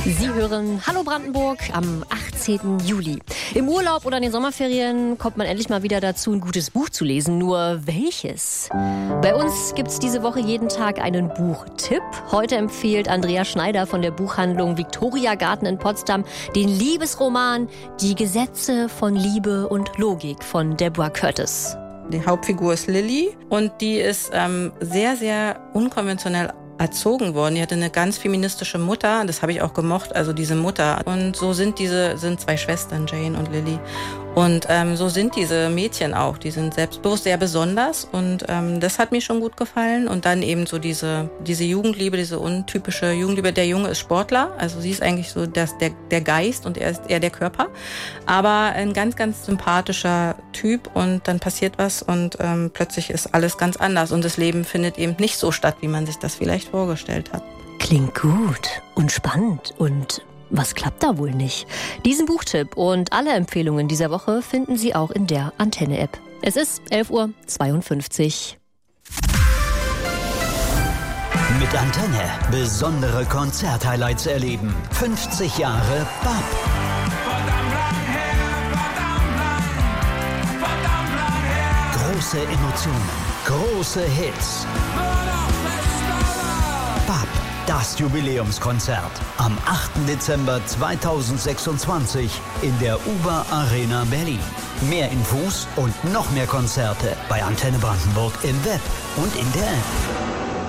Sie hören Hallo Brandenburg am 18. Juli. Im Urlaub oder in den Sommerferien kommt man endlich mal wieder dazu, ein gutes Buch zu lesen. Nur welches? Bei uns gibt es diese Woche jeden Tag einen Buchtipp. Heute empfiehlt Andrea Schneider von der Buchhandlung Victoria Garten in Potsdam den Liebesroman Die Gesetze von Liebe und Logik von Deborah Curtis. Die Hauptfigur ist Lilly und die ist sehr, sehr unkonventionell erzogen worden. Die hatte eine ganz feministische Mutter, das habe ich auch gemocht, also diese Mutter. Und so sind zwei Schwestern, Jane und Lilly. Und so sind diese Mädchen auch, die sind selbstbewusst, sehr besonders und das hat mir schon gut gefallen. Und dann eben so diese Jugendliebe, diese untypische Jugendliebe. Der Junge ist Sportler, also sie ist eigentlich so der Geist und er ist eher der Körper. Aber ein ganz, ganz sympathischer Typ und dann passiert was und plötzlich ist alles ganz anders und das Leben findet eben nicht so statt, wie man sich das vielleicht vorgestellt hat. Klingt gut und spannend und was klappt da wohl nicht? Diesen Buchtipp und alle Empfehlungen dieser Woche finden Sie auch in der Antenne-App. Es ist 11:52 Uhr. Mit Antenne besondere Konzert-Highlights erleben. 50 Jahre BAP. Große Emotionen, große Hits. BAP, das Jubiläumskonzert. Am 8. Dezember 2026 in der UBA Arena Berlin. Mehr Infos und noch mehr Konzerte bei Antenne Brandenburg im Web und in der App.